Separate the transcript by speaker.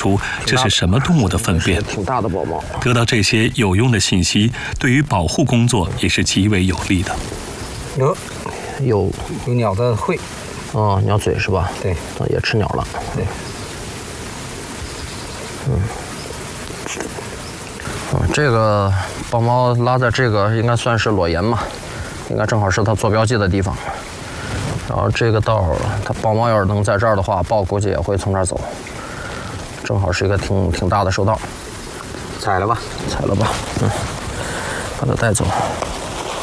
Speaker 1: 出这是什么动物的粪便。
Speaker 2: 挺大的宝宝。
Speaker 1: 得到这些有用的信息，对于保护工作也是极为有利的。
Speaker 2: 有
Speaker 3: 鸟的喙。
Speaker 2: 哦，鸟嘴是吧？
Speaker 3: 对，
Speaker 2: 也吃鸟了。
Speaker 3: 对。
Speaker 2: 这个豹猫拉在这个应该算是裸岩嘛，应该正好是它做标记的地方。然后这个道，它豹猫要是能在这儿的话，豹估计也会从这儿走。正好是一个挺大的兽道。
Speaker 3: 踩了吧，
Speaker 2: 把它带走。